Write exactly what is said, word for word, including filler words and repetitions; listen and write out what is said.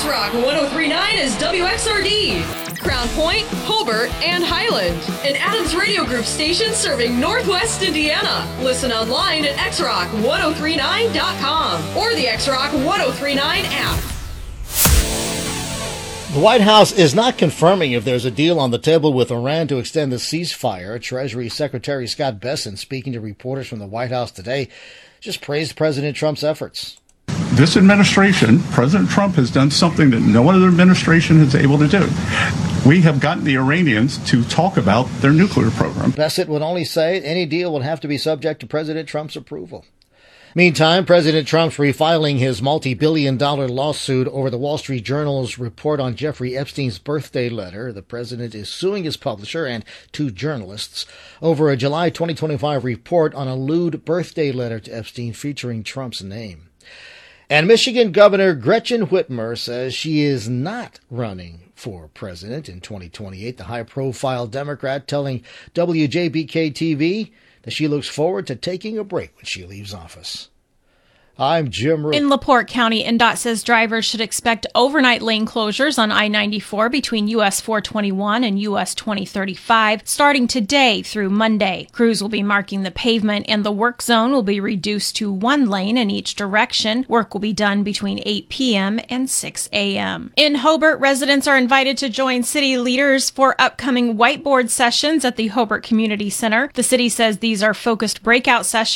X-Rock one oh three point nine is W X R D, Crown Point, Hobart, and Highland. An Adams Radio Group station serving Northwest Indiana. Listen online at x rock ten thirty-nine dot com or the X-Rock ten thirty-nine app. The White House is not confirming if there's a deal on the table with Iran to extend the ceasefire. Treasury Secretary Scott Bessent, speaking to reporters from the White House today, just praised President Trump's efforts. This administration, President Trump, has done something that no other administration is able to do. We have gotten the Iranians to talk about their nuclear program. Bessent would only say any deal would have to be subject to President Trump's approval. Meantime, President Trump's refiling his multi-billion dollar lawsuit over the Wall Street Journal's report on Jeffrey Epstein's birthday letter. The president is suing his publisher and two journalists over a July twenty twenty-five report on a lewd birthday letter to Epstein featuring Trump's name. And Michigan Governor Gretchen Whitmer says she is not running for president in twenty twenty-eight. The high-profile Democrat telling W J B K T V that she looks forward to taking a break when she leaves office. I'm Jim Root. In LaPorte County, N D O T says drivers should expect overnight lane closures on I ninety-four between U S four twenty-one and U S twenty thirty-five starting today through Monday. Crews will be marking the pavement and the work zone will be reduced to one lane in each direction. Work will be done between eight p.m. and six a.m. In Hobart, residents are invited to join city leaders for upcoming whiteboard sessions at the Hobart Community Center. The city says these are focused breakout sessions